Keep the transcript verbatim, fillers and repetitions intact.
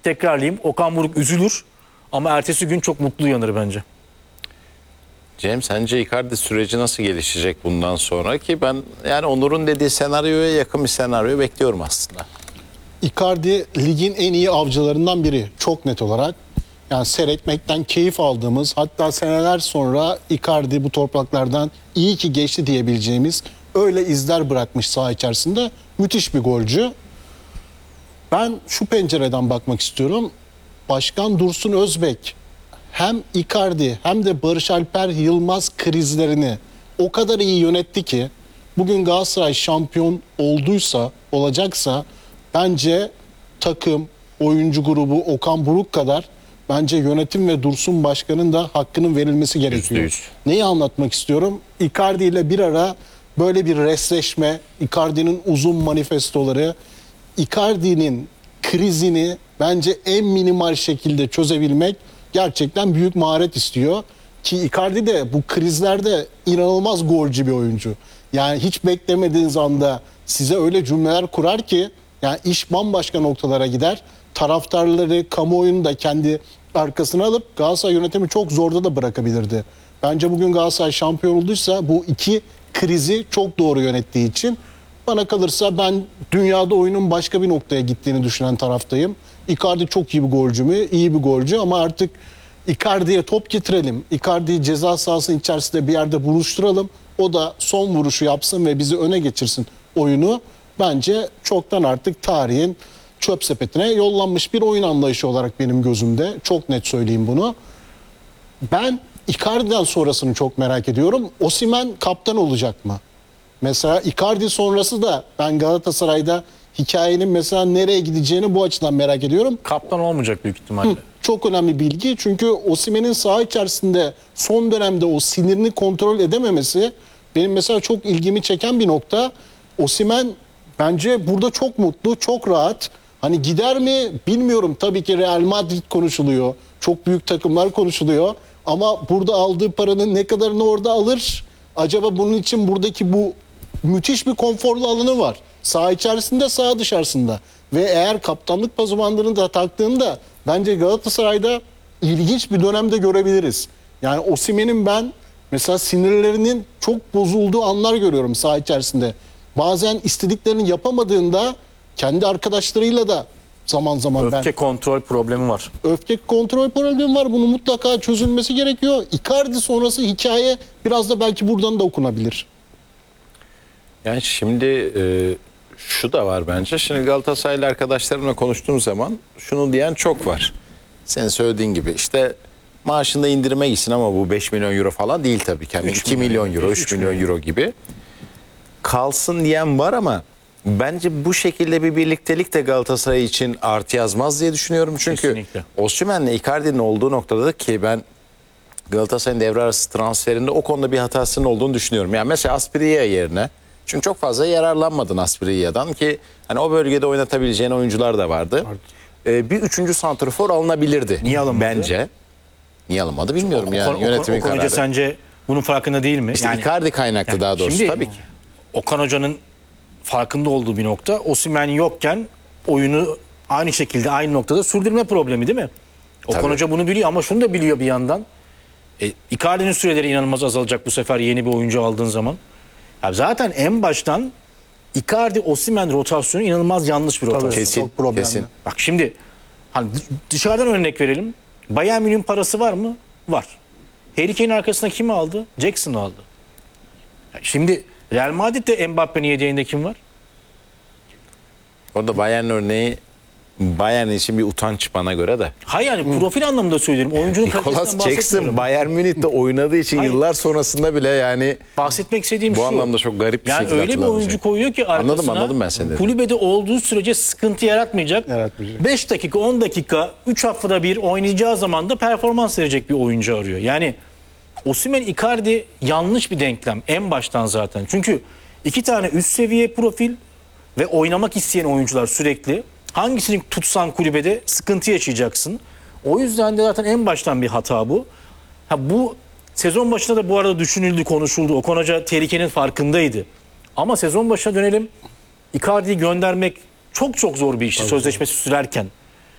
tekrarlayayım. Okan Buruk üzülür ama ertesi gün çok mutlu uyanır bence. Cem, sence Icardi süreci nasıl gelişecek bundan sonra? Ki ben yani Onur'un dediği senaryoya yakın bir senaryo bekliyorum aslında. Icardi ligin en iyi avcılarından biri, çok net olarak. Yani seyretmekten keyif aldığımız, hatta seneler sonra Icardi bu topraklardan iyi ki geçti diyebileceğimiz öyle izler bırakmış saha içerisinde. Müthiş bir golcü. Ben şu pencereden bakmak istiyorum. Başkan Dursun Özbek hem Icardi hem de Barış Alper Yılmaz krizlerini o kadar iyi yönetti ki bugün Galatasaray şampiyon olduysa, olacaksa bence takım, oyuncu grubu Okan Buruk kadar bence yönetim ve Dursun Başkan'ın da hakkının verilmesi gerekiyor. yüzde yüz. Neyi anlatmak istiyorum? Icardi ile bir ara böyle bir resleşme, Icardi'nin uzun manifestoları, Icardi'nin krizini bence en minimal şekilde çözebilmek gerçekten büyük maharet istiyor. Ki Icardi de bu krizlerde inanılmaz golcü bir oyuncu. Yani hiç beklemediğiniz anda size öyle cümleler kurar ki yani iş bambaşka noktalara gider. Taraftarları, kamuoyunu da kendi arkasına alıp Galatasaray yönetimi çok zorda da bırakabilirdi. Bence bugün Galatasaray şampiyon olduysa bu iki krizi çok doğru yönettiği için, bana kalırsa ben dünyada oyunun başka bir noktaya gittiğini düşünen taraftayım. Icardi çok iyi bir golcü mü? İyi bir golcü ama artık Icardi'ye top getirelim. Icardi'yi ceza sahasının içerisinde bir yerde buluşturalım. O da son vuruşu yapsın ve bizi öne geçirsin oyunu. Bence çoktan artık tarihin çöp sepetine yollanmış bir oyun anlayışı olarak benim gözümde. Çok net söyleyeyim bunu. Ben Icardi'den sonrasını çok merak ediyorum. Osimhen kaptan olacak mı? Mesela Icardi sonrası da ben Galatasaray'da hikayenin mesela nereye gideceğini bu açıdan merak ediyorum. Kaptan olmayacak büyük ihtimalle. Hı, çok önemli bilgi. Çünkü Osimhen'in saha içerisinde son dönemde o sinirini kontrol edememesi benim mesela çok ilgimi çeken bir nokta. Osimhen bence burada çok mutlu, çok rahat. Hani gider mi bilmiyorum. Tabii ki Real Madrid konuşuluyor. Çok büyük takımlar konuşuluyor. Ama burada aldığı paranın ne kadarını orada alır? Acaba bunun için buradaki bu müthiş bir konforlu alanı var. Saha içerisinde, saha dışarısında. Ve eğer kaptanlık pazumandını da taktığında bence Galatasaray'da ilginç bir dönemde görebiliriz. Yani Osimhen'in ben mesela sinirlerinin çok bozulduğu anlar görüyorum saha içerisinde. Bazen istediklerini yapamadığında kendi arkadaşlarıyla da zaman zaman Öfke ben... kontrol problemi var. Öfke kontrol problemi var. Bunun mutlaka çözülmesi gerekiyor. Icardi sonrası hikaye biraz da belki buradan da okunabilir. Yani şimdi e, şu da var bence. Şimdi Galatasaraylı arkadaşlarımla konuştuğum zaman şunu diyen çok var. Senin söylediğin gibi işte maaşında indirime gitsin ama bu beş milyon euro falan değil tabii ki. Yani iki milyon euro, üç milyon euro gibi. Kalsın diyen var ama bence bu şekilde bir birliktelik de Galatasaray için artı yazmaz diye düşünüyorum. Çünkü Kesinlikle. Osimhen'le Icardi'nin olduğu noktada da ki ben Galatasaray'ın devre arası transferinde o konuda bir hatasının olduğunu düşünüyorum. Yani mesela Asprilla yerine, çünkü çok fazla yararlanmadın Asprilla'dan ki hani o bölgede oynatabileceğin oyuncular da vardı. Ee, bir üçüncü santrfor alınabilirdi. Niye alınmadı? Bence. Niye alınmadı bilmiyorum O- yani o- yönetimin Okan Hoca kararı. sence bunun farkında değil mi? İşte Icardi kaynaklı daha doğrusu şimdi tabii ki. Okan Hoca'nın farkında olduğu bir nokta. Osimhen yokken oyunu aynı şekilde aynı noktada sürdürme problemi değil mi? Okan Tabii. Hoca bunu biliyor ama şunu da biliyor bir yandan. E, Icardi'nin süreleri inanılmaz azalacak bu sefer yeni bir oyuncu aldığın zaman. Ya zaten en baştan Icardi Osimhen rotasyonu inanılmaz yanlış bir rotasyon. Kesin, Çok problemli. kesin. Bak şimdi hani dışarıdan örnek verelim. Bayern Münih'in parası var mı? Var. Harry Kane'in arkasına kimi aldı? Jackson'ı aldı. Şimdi Real Madrid'de Mbappe'nin yedeğinde kim var? Orada Bayern örneği Bayern için bir utanç bana göre de. Hayır yani profil anlamında söylüyorum. Oyuncunun Nicolas kalitesinden Jackson bahsetmiyorum. Bayern Münih'te oynadığı için Hayır. yıllar sonrasında bile yani Bahsetmek istediğim bu şu. anlamda çok garip bir yani şekilde öyle bir hatırlanacak. oyuncu koyuyor ki arkasına Anladım, anladım ben seni. kulübede olduğu sürece sıkıntı yaratmayacak. Yaratmayacak. beş dakika on dakika üç haftada bir oynayacağı zaman da performans verecek bir oyuncu arıyor. Yani Osimhen Icardi yanlış bir denklem en baştan zaten. Çünkü iki tane üst seviye profil ve oynamak isteyen oyuncular sürekli. Hangisini tutsan kulübede sıkıntı yaşayacaksın. O yüzden de zaten en baştan bir hata bu. Ha bu sezon başında da bu arada düşünüldü, konuşuldu. Okan Hoca tehlikenin farkındaydı. Ama sezon başına dönelim. Icardi'yi göndermek çok çok zor bir işti sözleşmesi sürerken.